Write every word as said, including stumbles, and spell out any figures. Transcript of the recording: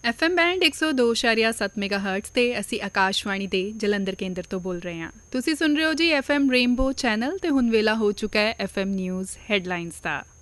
F M band ਇੱਕ ਸੌ ਦੋ ਇਸ਼ਾਰੀਆ ਸੱਤ ਮੈਗਾਹਰਟਜ਼ ਤੇ ਅਸੀਂ ਆਕਾਸ਼ਵਾਣੀ ਦੇ ਜਲੰਧਰ ਕੇਂਦਰ ਤੋਂ ਬੋਲ ਰਹੇ ਹਾਂ। ਤੁਸੀਂ ਸੁਣ ਰਹੇ ਹੋ ਜੀ ਐਫ ਐਮ ਰੇਨਬੋ ਚੈਨਲ ਤੇ ਹੁਣ ਵੇਲਾ ਹੋ ਚੁੱਕਾ ਹੈ ਐਫ ਐਮ ਨਿਊਜ਼ ਹੈਡਲਾਈਨਸ ਦਾ।